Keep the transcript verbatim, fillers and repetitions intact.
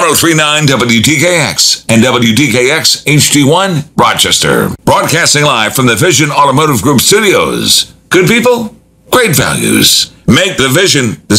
ten thirty-nine W D K X and W D K X H D one, Rochester. Broadcasting live from the Vision Automotive Group studios. Good people, great values. Make the Vision the